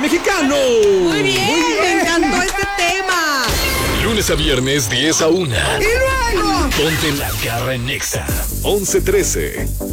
mexicano. Muy bien, me encantó este tema. Lunes a viernes, 10 a 1. Y luego. Ponte la garra en Nexa. 11-13.